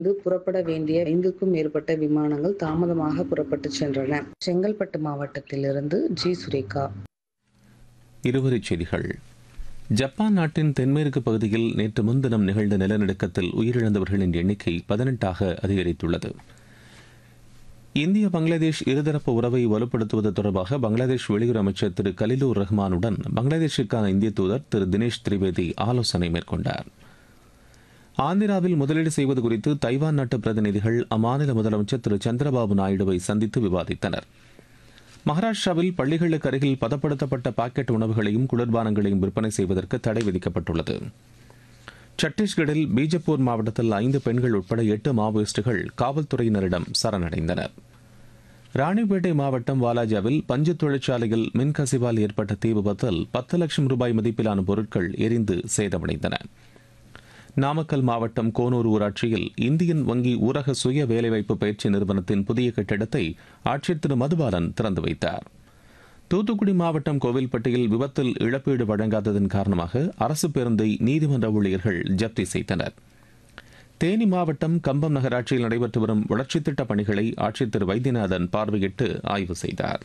புறப்பட வேண்டிய 5க்கும் மேற்பட்ட விமானங்கள் தாமதமாக புறப்பட்டுச் சென்றன. செங்கல்பட்டு மாவட்டத்திலிருந்து ஜி. சுரேகா. இருவரிச் செய்திகள். ஜப்பான் நாட்டின் தென்மேற்கு பகுதியில் நேற்று முன்தினம் நிகழ்ந்த நிலநடுக்கத்தில் உயிரிழந்தவர்களின் எண்ணிக்கை 18ஆக அதிகரித்துள்ளது. இந்திய பங்களாதேஷ் இருதரப்பு உறவை வலுப்படுத்துவது தொடர்பாக பங்களாதேஷ் வெளியுறவு அமைச்சர் திரு கலிலூர் ரஹ்மானுடன் பங்களாதேஷுக்கான இந்திய தூதர் திரு தினேஷ் திரிவேதி ஆலோசனை மேற்கொண்டார். ஆந்திராவில் முதலீடு செய்வது குறித்து தைவான் நாட்டு பிரதிநிதிகள் அம்மாநில முதலமைச்சர் திரு சந்திரபாபு நாயுடுவை சந்தித்து விவாதித்தனர். மகாராஷ்டிராவில் பள்ளிகளுக்கு அருகில் பதப்படுத்தப்பட்ட பாக்கெட் உணவுகளையும் குளிர்பானங்களையும் விற்பனை செய்வதற்கு தடை விதிக்கப்பட்டுள்ளது. சத்தீஸ்கரில் பீஜப்பூர் மாவட்டத்தில் 5 பெண்கள் உட்பட 8 மாவோயிஸ்டுகள் காவல்துறையினரிடம் சரணடைந்தனர். ராணிப்பேட்டை மாவட்டம் வாலாஜாவில் பஞ்சு தொழிற்சாலையில் மின்கசிவால் ஏற்பட்ட தீ விபத்தில் 10 லட்சம் ரூபாய் மதிப்பிலான பொருட்கள் எரிந்து சேதமடைந்தன. நாமக்கல் மாவட்டம் கோனூர் ஊராட்சியில் இந்தியன் வங்கி ஊரக சுய வேலைவாய்ப்பு பயிற்சி நிறுவனத்தின் புதிய கட்டிடத்தை ஆட்சியர் திரு மதுபாலன் திறந்து வைத்தார். தூத்துக்குடி மாவட்டம் கோவில்பட்டியில் விபத்தில் இழப்பீடு வழங்காததன் காரணமாக அரசு பேருந்தை நீதிமன்ற ஊழியர்கள் ஜப்தி செய்தனர். தேனி மாவட்டம் கம்பம் நகராட்சியில் நடைபெற்று வரும் வளர்ச்சித் திட்டப் பணிகளை ஆட்சியர் திரு வைத்தியநாதன் பார்வையிட்டு ஆய்வு செய்தார்.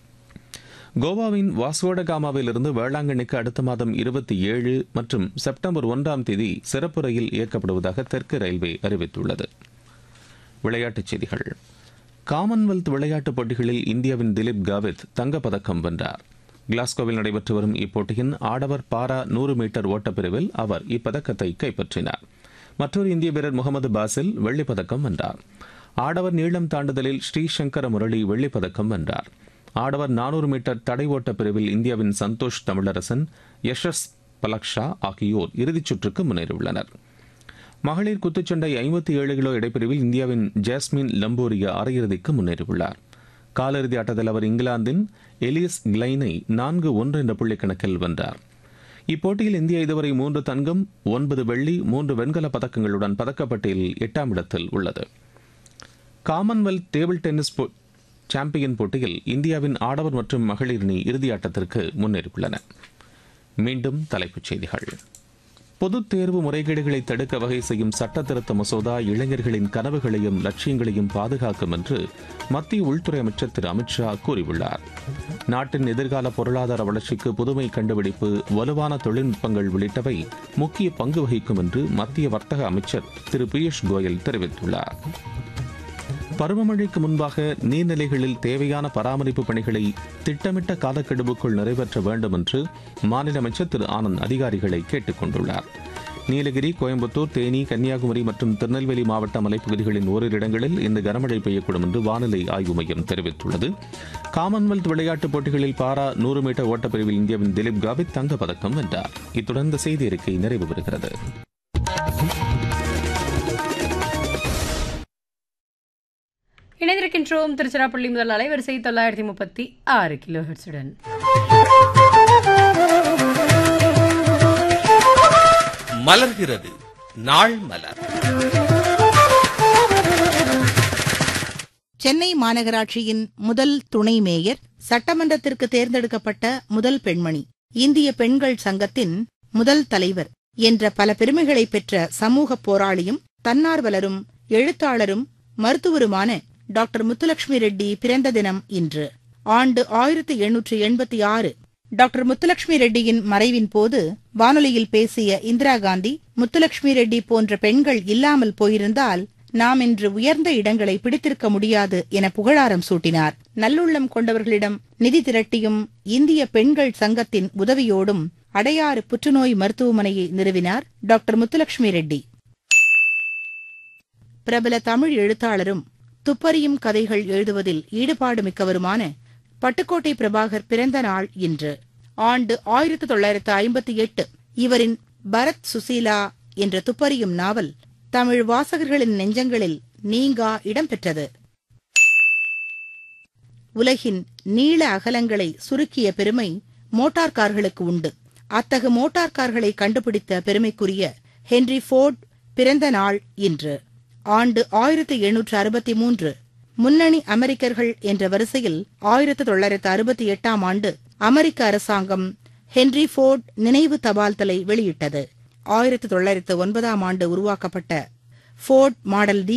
கோவாவின் வாஸ்கோடகாமாவில் இருந்து வேளாங்கண்ணிக்கு அடுத்த மாதம் 27 மற்றும் செப்டம்பர் 1ஆம் தேதி சிறப்பு ரயில் இயக்கப்படுவதாக தெற்கு ரயில்வே அறிவித்துள்ளது. விளையாட்டுச் செய்திகள். காமன்வெல்த் விளையாட்டுப் போட்டிகளில் இந்தியாவின் திலீப் காவித் தங்கப்பதக்கம் வென்றார். கிளாஸ்கோவில் நடைபெற்று வரும் இப்போட்டியின் ஆடவர் பாரா 100 மீட்டர் ஓட்டப்பிரிவில் அவர் இப்பதக்கத்தை கைப்பற்றினார். மற்றொரு இந்திய வீரர் முகமது பாசில் வெள்ளிப்பதக்கம் வென்றார். ஆடவர் நீளம் தாண்டுதலில் ஸ்ரீசங்கர முரளி வெள்ளிப்பதக்கம் வென்றார். ஆடவர் 400 மீட்டர் தடை ஓட்ட பிரிவில் இந்தியாவின் சந்தோஷ் தமிழரசன், யஷஸ் பலக்ஷா ஆகியோர் இறுதிச் சுற்றுக்கு முன்னேறியுள்ளனர். மகளிர் குத்துச்சண்டை 57 கிலோ இடைப்பிரிவில் இந்தியாவின் ஜாஸ்மின் லம்போரியா அரையிறுதிக்கு முன்னேறியுள்ளார். காலிறுதி ஆட்டத்தில் அவர் இங்கிலாந்தின் எலியஸ் கிளைனை 4-1 என்ற புள்ளிக்கணக்கில் வென்றார். இப்போட்டியில் இந்தியா இதுவரை 3 தங்கம், 9 வெள்ளி, 3 வெண்கல பதக்கங்களுடன் பதக்கப்பட்டியலில் 8ஆம் இடத்தில் உள்ளது. காமன்வெல்த் டேபிள் டென்னிஸ் சாம்பியன் போட்டியில் இந்தியாவின் ஆடவர் மற்றும் மகளிர் அணி இறுதியாட்டத்திற்கு முன்னேறியுள்ளன. மீண்டும் தலைப்புச் செய்திகள். பொதுத் தேர்வு முறைகேடுகளை தடுக்க வகை செய்யும் சட்ட திருத்த மசோதா இளைஞர்களின் கனவுகளையும் லட்சியங்களையும் பாதுகாக்கும் என்று மத்திய உள்துறை அமைச்சர் திரு அமித்ஷா கூறியுள்ளார். நாட்டின் எதிர்கால பொருளாதார வளர்ச்சிக்கு புதுமை கண்டுபிடிப்பு, வலுவான தொழில்நுட்பங்கள் உள்ளிட்டவை முக்கிய பங்கு வகிக்கும் என்று மத்திய வர்த்தக அமைச்சர் திரு பியூஷ் கோயல் தெரிவித்துள்ளார். பருவமழைக்கு முன்பாக நீர்நிலைகளில் தேவையான பராமரிப்பு பணிகளை திட்டமிட்ட காலக்கெடுவுக்குள் நிறைவேற்ற வேண்டும் என்று மாநில அமைச்சர் திரு ஆனந்த் அதிகாரிகளை கேட்டுக் கொண்டுள்ளார். நீலகிரி, கோயம்புத்தூர், தேனி, கன்னியாகுமரி மற்றும் திருநெல்வேலி மாவட்ட மலைப்பகுதிகளின் ஓரிரு இடங்களில் இன்று கனமழை பெய்யக்கூடும் என்று வானிலை ஆய்வு மையம் தெரிவித்துள்ளது. காமன்வெல்த் விளையாட்டுப் போட்டிகளில் பாரா 100 மீட்டர் ஓட்டப்பிரிவில் இந்தியாவின் திலீப் காவித் தங்கப்பதக்கம் வென்றார். இத்துடன் இந்த செய்தி அறிக்கை நிறைவு பெறுகிறது. இணைந்திருக்கின்றோம் திருச்சிராப்பள்ளி முதல் அலைவரிசை 936 கிலோஹெர்ட்ஸுடன். மலர்கிறது நாள் மலர். சென்னை மாநகராட்சியின் முதல் துணை மேயர், சட்டமன்றத்திற்கு தேர்ந்தெடுக்கப்பட்ட முதல் பெண்மணி, இந்திய பெண்கள் சங்கத்தின் முதல் தலைவர் என்ற பல பெருமைகளை பெற்ற சமூக போராளியும் தன்னார்வலரும் எழுத்தாளரும் மருத்துவருமான டாக்டர் முத்துலட்சுமி ரெட்டி பிறந்த தினம் இன்று. ஆண்டு 1886. டாக்டர் முத்துலட்சுமி ரெட்டியின் மறைவின் போது வானொலியில் பேசிய இந்திரா காந்தி, முத்துலட்சுமி ரெட்டி போன்ற பெண்கள் இல்லாமல் போயிருந்தால் நாம் இன்று உயர்ந்த இடங்களை பிடித்திருக்க முடியாது என புகழாரம் சூட்டினார். நல்லுள்ளம் கொண்டவர்களிடம் நிதி திரட்டியும் இந்திய பெண்கள் சங்கத்தின் உதவியோடும் அடையாறு புற்றுநோய் மருத்துவமனையை நிறுவினார் டாக்டர் முத்துலட்சுமி ரெட்டி. பிரபல தமிழ் எழுத்தாளரும் துப்பறியும் கதைகள் எழுதுவதில் ஈடுபாடு மிக்கவருமான பட்டுக்கோட்டை பிரபாகர் பிறந்த நாள் இன்று. ஆண்டு 1958. இவரின் பரத் சுசீலா என்ற துப்பறியும் நாவல் தமிழ் வாசகர்களின் நெஞ்சங்களில் நீங்கா இடம்பெற்றது. உலகின் நீள அகலங்களை சுருக்கிய பெருமை மோட்டார் கார்களுக்கு உண்டு. அத்தகு மோட்டார் கார்களை கண்டுபிடித்த பெருமைக்குரிய ஹென்றி ஃபோர்ட் பிறந்த நாள் இன்று. ஆண்டு 1863. முன்னணி அமெரிக்கர்கள் என்ற வரிசையில் 1968ஆம் ஆண்டு அமெரிக்க அரசாங்கம் ஹென்றி ஃபோர்ட் நினைவு தபால் தலை வெளியிட்டது. 1909ஆம் ஆண்டு உருவாக்கப்பட்ட ஃபோர்ட் மாடல் டி